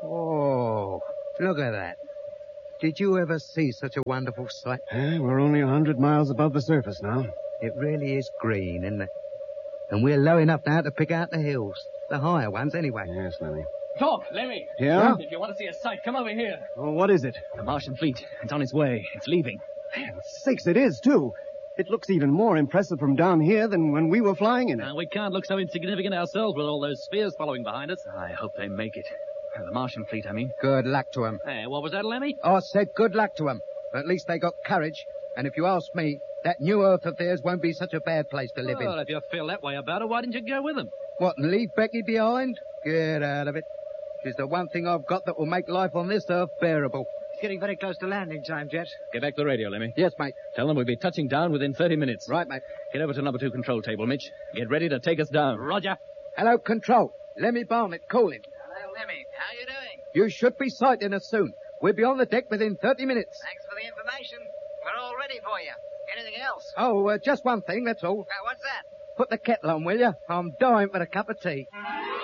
Oh, look at that. Did you ever see such a wonderful sight? We're only 100 miles above the surface now. It really is green, isn't it? And we're low enough now to pick out the hills. The higher ones, anyway. Yes, Lemmy. Doc, Lemmy. Yeah? If you want to see a sight, come over here. Oh, what is it? The Martian fleet. It's on its way. It's leaving. Man, sakes, it is, too. It looks even more impressive from down here than when we were flying in it. We can't look so insignificant ourselves with all those spheres following behind us. I hope they make it. The Martian fleet, I mean. Good luck to 'em. Hey, what was that, Lemmy? I said good luck to 'em. At least they got courage. And if you ask me, that new Earth of theirs won't be such a bad place to live Well, in. if you feel that way about it, why didn't you go with them? What, and leave Becky behind? Get out of it. She's the one thing I've got that will make life on this Earth bearable. It's getting very close to landing time, Jet. Get back to the radio, Lemmy. Yes, mate. Tell them we'll be touching down within 30 minutes. Right, mate. Head over to number 2 control table, Mitch. Get ready to take us down. Roger. Hello, Control. Lemmy Barnett calling. Hello, Lemmy. How you doing? You should be sighting us soon. We'll be on the deck within 30 minutes. Thanks for the information. We're all ready for you. Anything else? Oh, just one thing, that's all. What's that? Put the kettle on, will you? I'm dying for a cup of tea.